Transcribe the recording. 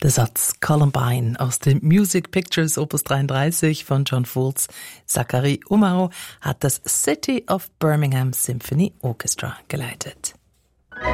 Der Satz Columbine aus dem Music Pictures Opus 33 von John Fowles. Zachary Umaro hat das City of Birmingham Symphony Orchestra geleitet.